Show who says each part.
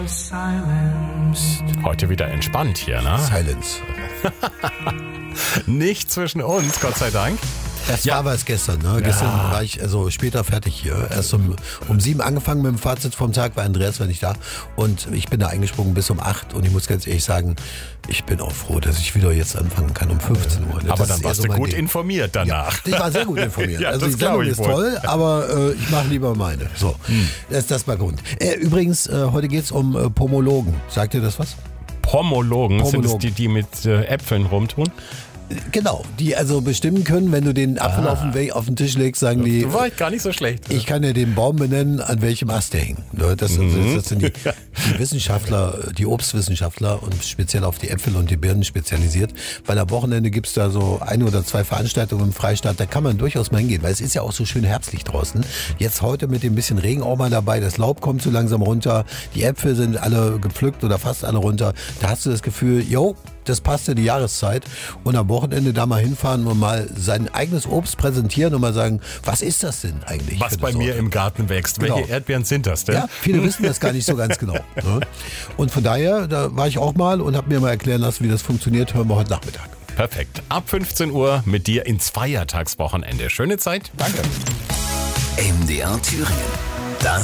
Speaker 1: Heute wieder entspannt hier, ne?
Speaker 2: Silence.
Speaker 1: Nicht zwischen uns, Gott sei Dank.
Speaker 2: Das war es gestern, ne? Ja. Gestern war ich später fertig hier. Erst um 7 angefangen mit dem Fazit vom Tag, weil Andreas war nicht da. Und ich bin da eingesprungen bis um 8. Und ich muss ganz ehrlich sagen, ich bin auch froh, dass ich wieder jetzt anfangen kann um 15 Uhr.
Speaker 1: Aber dann warst du gut informiert danach.
Speaker 2: Ja, ich war sehr gut informiert.
Speaker 1: Ja,
Speaker 2: also die Sendung ist toll, aber ich mache lieber meine. So, das war Grund. Übrigens, heute geht es um Pomologen. Sagt ihr das was?
Speaker 1: Pomologen. Sind es die mit Äpfeln rumtun?
Speaker 2: Genau, die also bestimmen können, wenn du den Apfel auf den Tisch legst, sagen die...
Speaker 1: Du warst gar nicht so schlecht.
Speaker 2: Ich kann ja den Baum benennen, an welchem Ast der hängt. Das sind die Wissenschaftler, die Obstwissenschaftler und speziell auf die Äpfel und die Birnen spezialisiert. Weil am Wochenende gibt es da so 1 oder 2 Veranstaltungen im Freistaat, da kann man durchaus mal hingehen, weil es ist ja auch so schön herbstlich draußen. Jetzt heute mit dem bisschen Regen auch mal dabei, das Laub kommt so langsam runter, die Äpfel sind alle gepflückt oder fast alle runter. Da hast du das Gefühl, das passt in die Jahreszeit und am Wochenende da mal hinfahren und mal sein eigenes Obst präsentieren und mal sagen, was ist das denn eigentlich?
Speaker 1: Was bei mir im Garten wächst. Genau. Welche Erdbeeren sind das denn?
Speaker 2: Ja, viele wissen das gar nicht so ganz genau. Ne? Und von daher, da war ich auch mal und habe mir mal erklären lassen, wie das funktioniert. Hören wir heute Nachmittag.
Speaker 1: Perfekt. Ab 15 Uhr mit dir ins Feiertagswochenende. Schöne Zeit.
Speaker 2: Danke.
Speaker 3: MDR Thüringen.